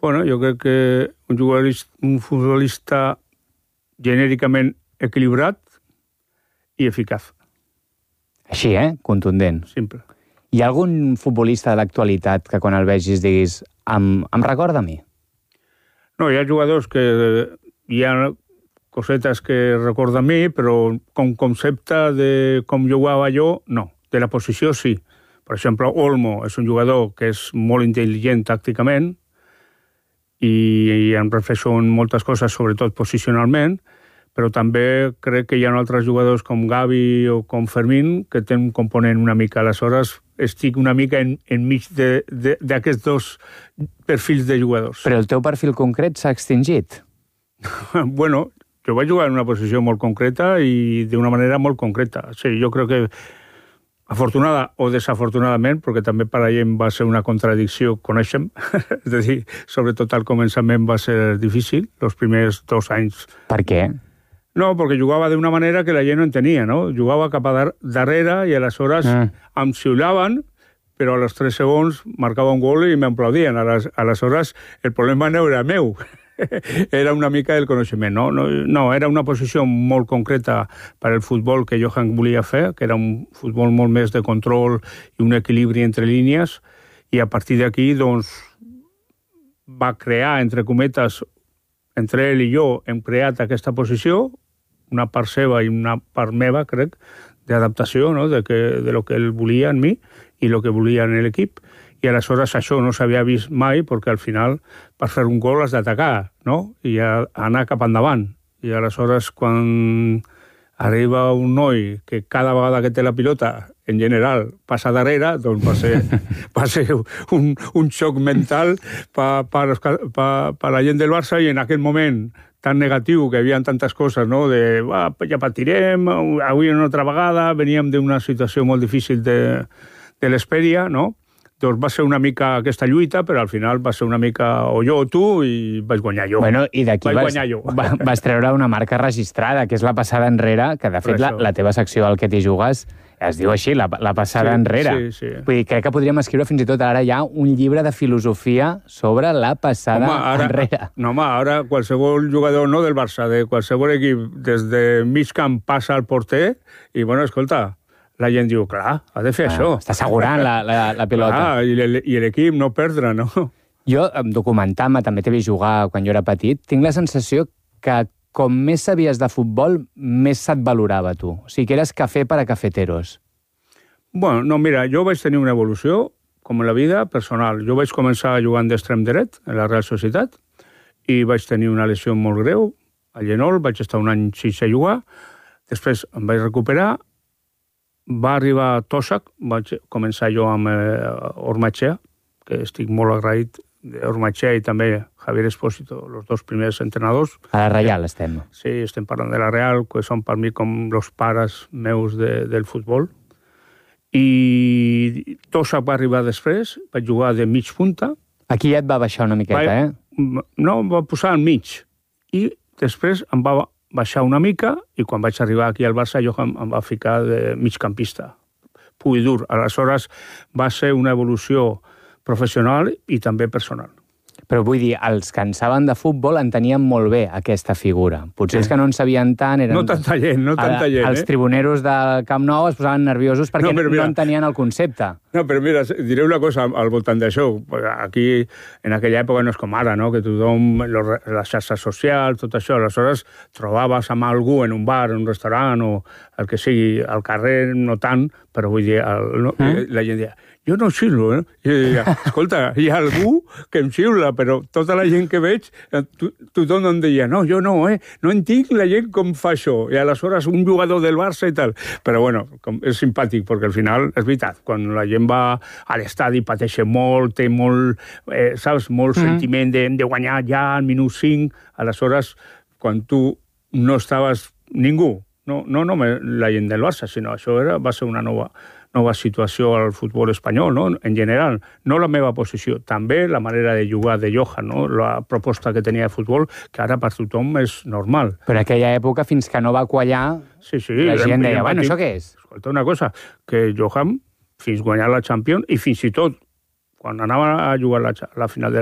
Bueno, jo crec que un futbolista genèricament equilibrat i eficaç. Així, contundent. Simple. Hi ha algun futbolista de l'actualitat que quan el vegis diguis em recorda a mi? No, hi ha jugadors que hi ha cosetes que recorda a mi, però com concepte de com jugava jo, no. De la posició, sí. Per exemple, Olmo és un jugador que és molt intel·ligent tàcticament i em reflexo en moltes coses, sobretot posicionalment, però també crec que hi ha altres jugadors com Gavi o com Fermín que tenen un component una mica. Aleshores, estic una mica enmig d'aquests dos perfils de jugadors. Però el teu perfil concret s'ha extingit? Bueno, jo vaig jugar en una posició molt concreta i d'una manera molt concreta. Sí, jo crec que afortunada o desafortunadament, perquè també per a ell va ser una contradicció, coneixem, és a dir, sobretot al començament va ser difícil, els primers 2 anys. Per què? No, perquè jugava d'una manera que la gent no entenia, no? Jugava cap a darrere i aleshores em xiulaven, però a les 3 segons marcava un gol i m'aplaudien. Aleshores, el problema no era meu. Era una mica el coneixement, no? No, era una posició molt concreta per al futbol que Johan volia fer, que era un futbol molt més de control i un equilibri entre línies, i a partir d'aquí, doncs, va crear, entre cometes, entre ell i jo, hem creat aquesta posició, una part seva i una part meva, crec, d'adaptació, no? de lo que ell volia en mi i el que volia en l'equip. I aleshores això no s'havia vist mai, perquè al final, per fer un gol has d'atacar, no? I anar cap endavant. I aleshores, quan arriba un noi que cada vegada que té la pilota, en general, passa darrere, doncs va ser un xoc mental per la gent del Barça, i en aquell moment tan negatiu, que hi havia tantes coses, no? De, ja patirem, avui una altra vegada, veníem d'una situació molt difícil de l'Hesperia, no? Doncs va ser una mica aquesta lluita, però al final va ser una mica o jo o tu, i vaig guanyar jo. Bueno, i d'aquí vas treure una marca registrada, que és la passada enrere, que de fet la teva secció al que t'hi jugues es diu així, la passada enrere. Sí. Vull dir, crec que podríem escriure fins i tot ara ja un llibre de filosofia sobre la passada enrere. No, home, ara qualsevol jugador, no del Barça, de qualsevol equip, des de mig camp passa al porter, i bueno, escolta, la gent diu, clar, ha de fer això. Està assegurant la pilota. I l'equip no perdre, no? Jo, documentant-me, també t'he vist jugar quan jo era petit, tinc la sensació que com més sabies de futbol, més se't valorava tu. O sigui, que eres cafè per a cafeteros. Bueno, no, mira, jo vaig tenir una evolució, com en la vida, personal. Jo vaig començar jugant d'extrem dret, en la Real Societat, i vaig tenir una lesió molt greu, al genol, vaig estar un any sense jugar, després em vaig recuperar, va arribar Tosak, vaig començar jo amb Ormachea, que estic molt agraït d'Ormachea i també Javier Espósito, els dos primers entrenadors. A la Real estem. Sí, estem parlant de la Real, que són per mi com els pares meus del futbol. I Tosak va arribar després, vaig jugar de mig punta. Aquí ja et va baixar una miqueta, No, em va posar al mig. I després em va baixar una mica, i quan vaig arribar aquí al Barça jo em va ficar de migcampista, pur i dur. Aleshores va ser una evolució professional i també personal. Però vull dir, els que en saben de futbol entenien molt bé aquesta figura. Potser els que no en sabien tant eren... No tanta gent. Els tribuneros del Camp Nou es posaven nerviosos perquè no entenien el concepte. No, però mira, diré una cosa al voltant d'això. Aquí, en aquella època, no és com ara, no? Que tothom, les xarxes socials, tot això, aleshores trobaves amb algú en un bar, en un restaurant, o el que sigui, al carrer, no tant, però vull dir, la gent deia, jo no xiulo, I deia, escolta, hi ha algú que em xiula, però tota la gent que veig, tothom em deia, no, jo no, no entenc la gent com fa això. I aleshores un jugador del Barça i tal. Però bueno, és simpàtic, perquè al final, és veritat, quan la gent va a l'estadi pateix molt, té molt, saps, molt sentiment de guanyar ja al minut 5, aleshores, quan tu no estaves ningú, no només la gent del Barça, sinó això va ser una nova situació al futbol espanyol, no? En general, no la meva posició, també la manera de jugar de Johan, no? La proposta que tenia de futbol, que ara per tothom és normal. Però en aquella època, fins que no va quallar, la gent deia, bueno, això què és? Escolta una cosa, que Johan, fins guanyar la Champions, i fins i tot, quan anava a jugar la final de